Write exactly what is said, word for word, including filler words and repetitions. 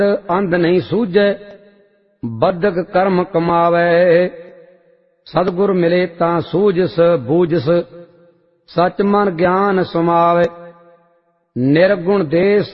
अंध नहीं सूझे बदक कर्म कमावे। सतगुर मिले तां सूझस बूझस सच मन ज्ञान समावे। निर्गुण देश